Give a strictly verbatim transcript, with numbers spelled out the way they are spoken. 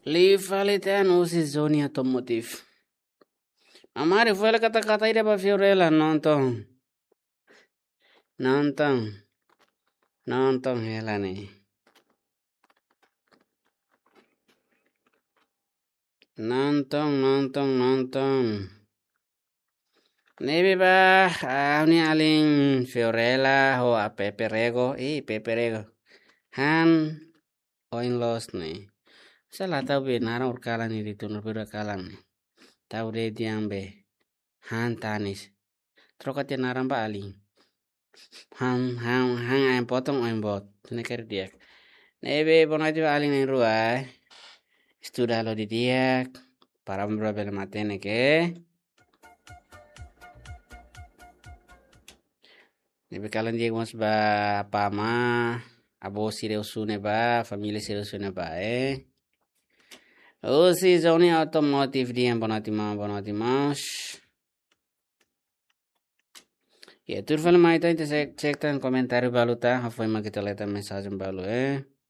Li fale até no se zone automotive. Amari foi ela kata kata ida ba fiorella non tong. Non tong. Non tong hela ni. Non tong non tong non tong. Nebi ba ni aling fiorella ho a pepe rego. Eh pepe rego. Han oin los ni. Salah tahu be nara urkalan ni ditunur beda kalan ni. Tahu de diang be. Han tanis. Trokat ya naram ba aling. Han han han ayam potong ayam bot. Sini ker dia. Nebe bonaju aling neng ruai. Sudah lo di diak. Para beberapa matene ke. Nebe kalian dia mas ba pama. Abo sireu sune ba. Família sireu sune ba eh. Oh si zone automotive dia bonati ma bonati mas. Ya, turfal mai ta inte cek cek tan komentar balu ta, hafoi ma kita leta mensagem balu eh.